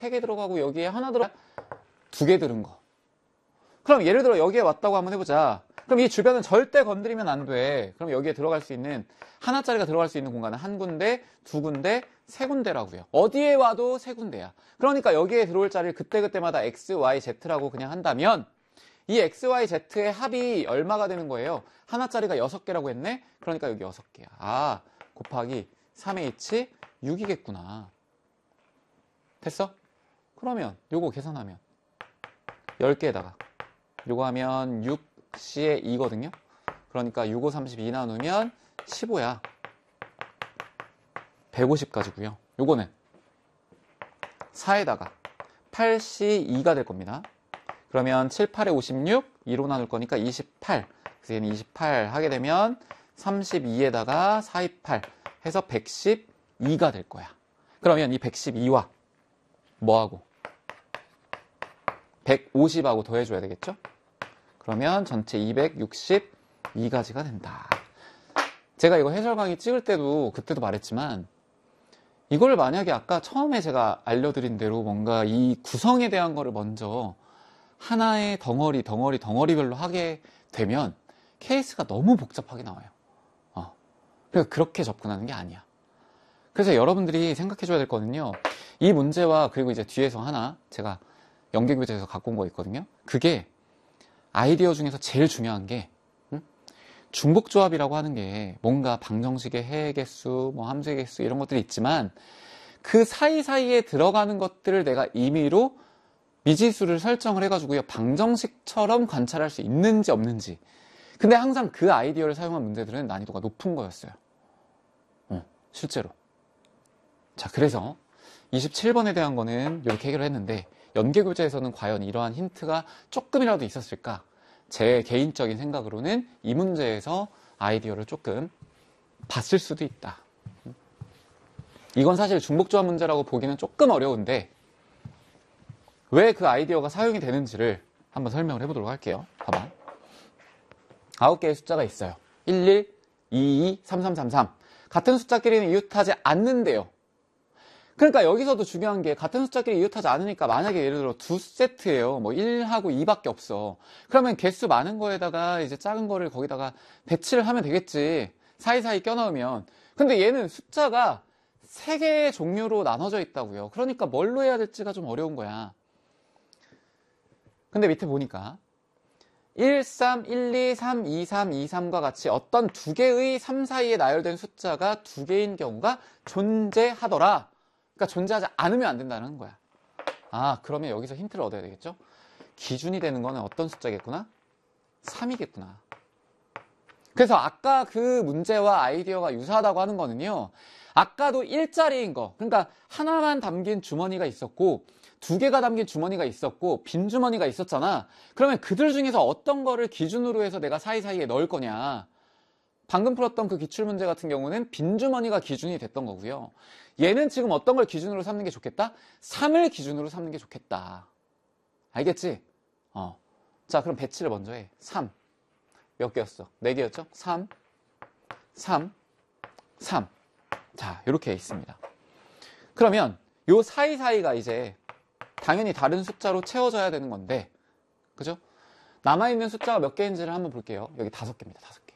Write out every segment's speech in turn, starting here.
3개 들어가고 여기에 하나 들어 2개 들은 거. 그럼 예를 들어 여기에 왔다고 한번 해보자. 그럼 이 주변은 절대 건드리면 안 돼. 그럼 여기에 들어갈 수 있는 하나짜리가 들어갈 수 있는 공간은 1군데, 2군데, 3군데라고요. 어디에 와도 3군데야. 그러니까 여기에 들어올 자리를 그때그때마다 x, y, z라고 그냥 한다면 이 x, y, z의 합이 얼마가 되는 거예요? 하나짜리가 6개라고 했네? 그러니까 여기 6개야. 아, 곱하기 3h 6이겠구나. 됐어? 그러면 요거 계산하면 10개에다가 요거 하면 6c에 2거든요. 그러니까 6, 5, 32 나누면 15야. 150까지고요. 요거는 4에다가 8c2가 될 겁니다. 그러면 7, 8에 56, 2로 나눌 거니까 28. 그래서 얘는 28 하게 되면 32에다가 4, 2, 8 해서 112가 될 거야. 그러면 이 112와 뭐하고? 150하고 더해줘야 되겠죠? 그러면 전체 262가지가 된다. 제가 이거 해설 강의 찍을 때도 그때도 말했지만 이걸 만약에 아까 처음에 제가 알려드린 대로 뭔가 이 구성에 대한 거를 먼저 하나의 덩어리별로 하게 되면 케이스가 너무 복잡하게 나와요. 그래서 그렇게 접근하는 게 아니야. 그래서 여러분들이 생각해 줘야 될 거는요. 이 문제와 그리고 이제 뒤에서 하나 제가 연계교재에서 갖고 온 거 있거든요. 그게 아이디어 중에서 제일 중요한 게 중복조합이라고 하는 게 뭔가 방정식의 해의 개수, 뭐 함수의 개수 이런 것들이 있지만 그 사이사이에 들어가는 것들을 내가 임의로 미지수를 설정을 해가지고요. 방정식처럼 관찰할 수 있는지 없는지. 근데 항상 그 아이디어를 사용한 문제들은 난이도가 높은 거였어요. 실제로. 자, 그래서 27번에 대한 거는 이렇게 해결을 했는데 연계교재에서는 과연 이러한 힌트가 조금이라도 있었을까? 제 개인적인 생각으로는 이 문제에서 아이디어를 조금 봤을 수도 있다. 이건 사실 중복조합 문제라고 보기는 조금 어려운데 왜 그 아이디어가 사용이 되는지를 한번 설명을 해보도록 할게요. 봐봐. 9개의 숫자가 있어요. 11, 22, 3333. 같은 숫자끼리는 이웃하지 않는데요. 그러니까 여기서도 중요한 게 같은 숫자끼리 이웃하지 않으니까 만약에 예를 들어 2세트예요. 뭐 1하고 2밖에 없어. 그러면 개수 많은 거에다가 이제 작은 거를 거기다가 배치를 하면 되겠지. 사이사이 껴넣으면. 근데 얘는 숫자가 3개의 종류로 나눠져 있다고요. 그러니까 뭘로 해야 될지가 좀 어려운 거야. 근데 밑에 보니까 1, 3, 1, 2, 3, 2, 3, 2, 3과 같이 어떤 2개의 3 사이에 나열된 숫자가 2개인 경우가 존재하더라. 그러니까 존재하지 않으면 안 된다는 거야. 아, 그러면 여기서 힌트를 얻어야 되겠죠? 기준이 되는 거는 어떤 숫자겠구나? 3이겠구나. 그래서 아까 그 문제와 아이디어가 유사하다고 하는 거는요. 아까도 1자리인 거. 그러니까 하나만 담긴 주머니가 있었고 2개가 담긴 주머니가 있었고 빈 주머니가 있었잖아. 그러면 그들 중에서 어떤 거를 기준으로 해서 내가 사이사이에 넣을 거냐. 방금 풀었던 그 기출문제 같은 경우는 빈 주머니가 기준이 됐던 거고요. 얘는 지금 어떤 걸 기준으로 삼는 게 좋겠다? 3을 기준으로 삼는 게 좋겠다. 알겠지? 자, 그럼 배치를 먼저 해. 3. 몇 개였어? 4개였죠? 3, 3, 3. 자, 이렇게 있습니다. 그러면 요 사이사이가 이제 당연히 다른 숫자로 채워져야 되는 건데, 그죠? 남아있는 숫자가 몇 개인지를 한번 볼게요. 여기 5개입니다. 5개.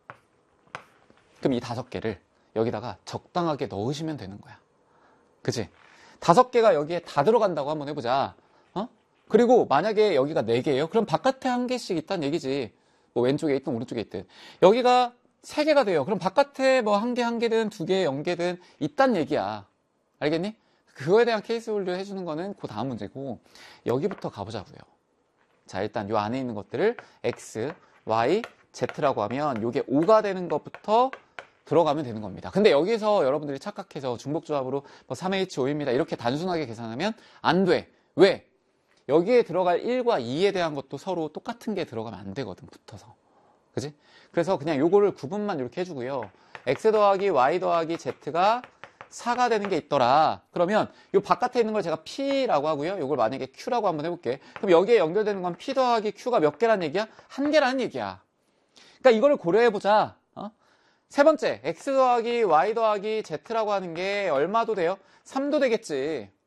그럼 이 5개를 여기다가 적당하게 넣으시면 되는 거야. 그치? 5개가 여기에 다 들어간다고 한번 해보자. 그리고 만약에 여기가 4개예요? 그럼 바깥에 1개씩 있다는 얘기지. 뭐 왼쪽에 있든 오른쪽에 있든. 여기가 3개가 돼요. 그럼 바깥에 뭐 1개든 2개, 0개든 있다는 얘기야. 알겠니? 그거에 대한 케이스 홀드 해주는 거는 그 다음 문제고, 여기부터 가보자고요. 자, 일단 요 안에 있는 것들을 X, Y, Z라고 하면 요게 5가 되는 것부터 들어가면 되는 겁니다. 근데 여기서 여러분들이 착각해서 중복조합으로 뭐 3H, 5입니다. 이렇게 단순하게 계산하면 안 돼. 왜? 여기에 들어갈 1과 2에 대한 것도 서로 똑같은 게 들어가면 안 되거든, 붙어서. 그지? 그래서 그냥 요거를 구분만 이렇게 해주고요. X 더하기 Y 더하기 Z가 4가 되는 게 있더라. 그러면 요 바깥에 있는 걸 제가 P라고 하고요. 요걸 만약에 Q라고 한번 해볼게. 그럼 여기에 연결되는 건 P 더하기 Q가 몇 개란 얘기야? 1개라는 얘기야. 그러니까 이거를 고려해보자. 세 번째, X 더하기 Y 더하기 Z라고 하는 게 얼마도 돼요? 3도 되겠지.